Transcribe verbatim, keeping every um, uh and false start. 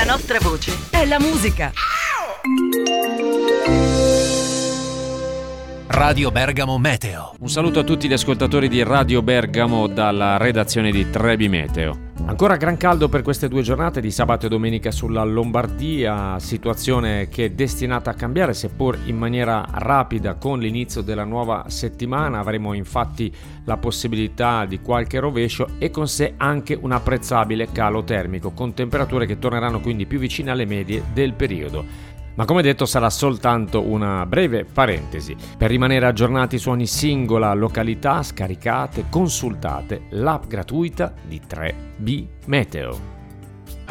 nostra voce è la musica. Radio Bergamo Meteo. Un saluto a tutti gli ascoltatori di Radio Bergamo dalla redazione di Trebi Meteo. Ancora gran caldo per queste due giornate di sabato e domenica sulla Lombardia, situazione che è destinata a cambiare seppur in maniera rapida con l'inizio della nuova settimana. Avremo infatti la possibilità di qualche rovescio e con sé anche un apprezzabile calo termico, con temperature che torneranno quindi più vicine alle medie del periodo. Ma come detto sarà soltanto una breve parentesi. Per rimanere aggiornati su ogni singola località, scaricate, consultate l'app gratuita di tre B Meteo.